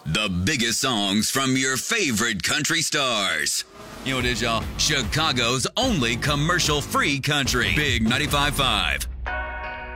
The biggest songs from your favorite country stars. You know what it is, y'all? Chicago's only commercial-free country. Big 95.5.